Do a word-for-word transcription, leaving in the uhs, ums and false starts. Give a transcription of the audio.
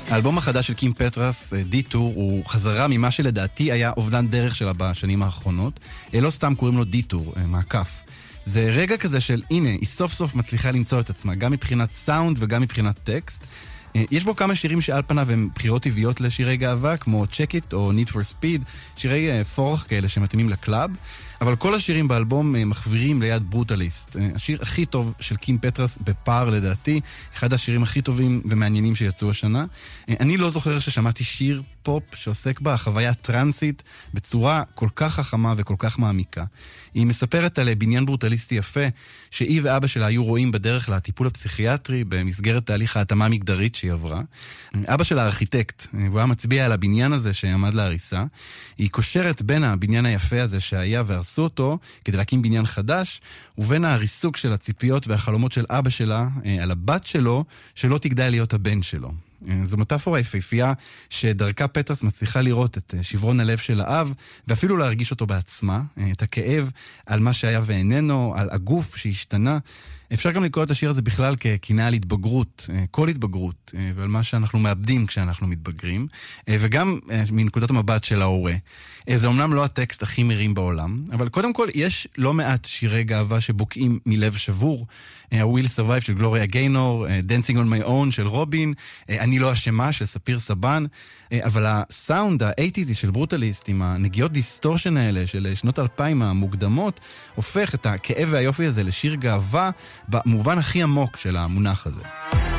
האלבום החדש של קים פטרס, דיטור, הוא חזרה ממה שלדעתי היה אובדן דרך שלה בשנים האחרונות. לא סתם קוראים לו דיטור, מעקף. זה רגע כזה של, הנה, היא סוף סוף מצליחה למצוא את עצמה, גם מבחינת סאונד וגם מבחינת טקסט. יש בו כמה שירים שעל פניו הם בחירות טבעיות לשירי גאווה, כמו Check It או Need for Speed, שירי פורח כאלה שמתאימים לקלאב, אבל כל השירים באלבום מחבירים ליד ברוטליסט. השיר הכי טוב של קים פטרס בפער לדעתי, אחד השירים הכי טובים ומעניינים שיצאו השנה. אני לא זוכר ששמעתי שיר פופ שעוסק בה חוויה טרנסית בצורה כל כך חכמה וכל כך מעמיקה. היא מספרת על בניין ברוטליסטי יפה שהיא ואבא שלה היו רואים בדרך לטיפול הפסיכיאטרי במסגרת תהליך ההתאמה המגדרית שהיא עברה. אבא שלה ארכיטקט, והוא היה מצביע על הבניין הזה שעמד להריסה. היא קושרת בין הבניין היפה הזה שהיה והרסו אותו כדי להקים בניין חדש, ובין הריסוק של הציפיות והחלומות של אבא שלה על הבת שלו שלא תגדל להיות הבן שלו. זו מטאפורה יפהפייה שדרכה פטרס מצליחה לראות את שברון הלב של האב ואפילו להרגיש אותו בעצמה, את הכאב על מה שהיה ואיננו, על הגוף שהשתנה. אפשר גם לקרוא את השיר הזה בכלל ככינאה על התבגרות, כל התבגרות, ועל מה שאנחנו מאבדים כשאנחנו מתבגרים, וגם מנקודת המבט של ההורה. זה אומנם לא הטקסט הכי מרים בעולם, אבל קודם כל יש לא מעט שירי גאווה שבוקעים מלב שבור. ה-Will Survive של גלוריה גיינור, Dancing on My Own של רובין, אני לא אשמה של ספיר סבן, אבל הסאונד ה-שמונים של ברוטליסט עם הנגיעות דיסטורשן האלה של שנות אלפיים המוקדמות, הופך את הכאב והיופי הזה לשיר גאווה במובן הכי עמוק של המונח הזה.